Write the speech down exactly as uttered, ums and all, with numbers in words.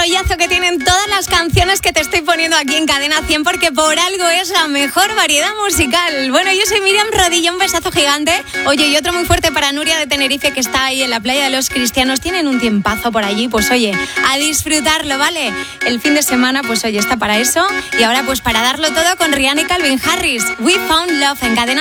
rollazo que tienen todas las canciones que te estoy poniendo aquí en Cadena cien, porque por algo es la mejor variedad musical. Bueno, yo soy Miriam Rodilla, un besazo gigante. Oye, y otro muy fuerte para Nuria de Tenerife, que está ahí en la playa de los Cristianos. Tienen un tiempazo por allí, pues oye, a disfrutarlo, ¿vale? El fin de semana, pues oye, está para eso. Y ahora pues para darlo todo con Rihanna y Calvin Harris. We Found Love en Cadena